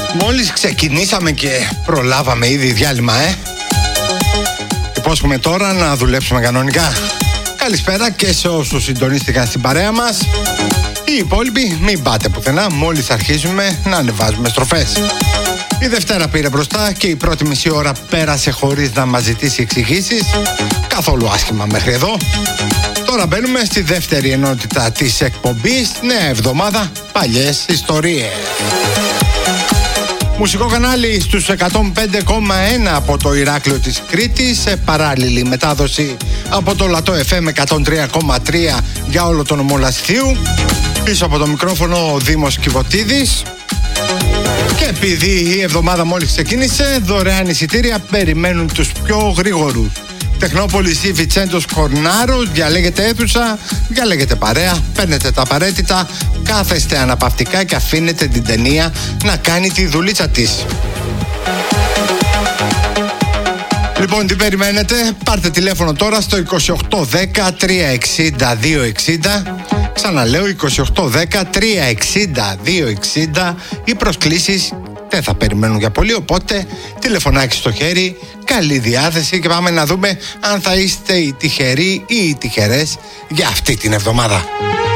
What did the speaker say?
Μόλις ξεκινήσαμε και προλάβαμε ήδη διάλειμμα, Υπόσχομαι τώρα να δουλέψουμε κανονικά. Καλησπέρα και σε όσους συντονίστηκαν στην παρέα μας. Οι υπόλοιποι μην πάτε πουθενά, μόλις αρχίζουμε να ανεβάζουμε στροφές. Η Δευτέρα πήρε μπροστά και η πρώτη μισή ώρα πέρασε χωρίς να μας ζητήσει εξηγήσεις. Καθόλου άσχημα μέχρι εδώ. Τώρα μπαίνουμε στη δεύτερη ενότητα της εκπομπής. Νέα εβδομάδα, παλιές ιστορίες. Μουσικό κανάλι στους 105,1 από το Ηράκλειο της Κρήτης, σε παράλληλη μετάδοση από το Λατό FM 103,3 για όλο τον νομό Λασιθίου. Πίσω από το μικρόφωνο ο Δήμος Κιβωτίδης. Και επειδή η εβδομάδα μόλις ξεκίνησε, δωρεάν εισιτήρια περιμένουν τους πιο γρήγορους. Τεχνόπολης ή Βιτσέντος Κορνάρος, διαλέγετε αίθουσα, διαλέγετε παρέα, παίρνετε τα απαραίτητα, κάθεστε αναπαυτικά και αφήνετε την ταινία να κάνει τη δουλίτσα της. Λοιπόν, τι περιμένετε? Πάρτε τηλέφωνο τώρα στο 2810 360 260. Ξαναλέω, 2810 360 260. Οι προσκλήσεις δεν θα περιμένουν για πολύ, οπότε τηλεφωνάκι στο χέρι, καλή διάθεση και πάμε να δούμε αν θα είστε οι τυχεροί ή οι τυχερές για αυτή την εβδομάδα.